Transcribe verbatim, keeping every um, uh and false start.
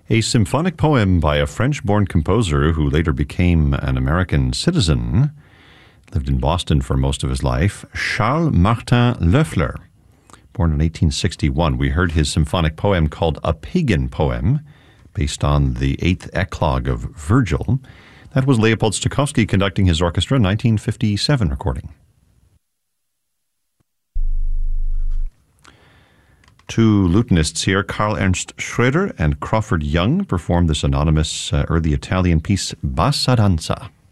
A symphonic poem by a French-born composer who later became an American citizen, lived in Boston for most of his life, Charles Martin Loeffler. Born in eighteen sixty-one, we heard his symphonic poem called A Pagan Poem, based on the eighth eclogue of Virgil. That was Leopold Stokowski conducting his orchestra, nineteen fifty-seven recording. Two lutenists here, Karl Ernst Schroeder and Crawford Young, performed this anonymous uh, early Italian piece, Bassa Danza.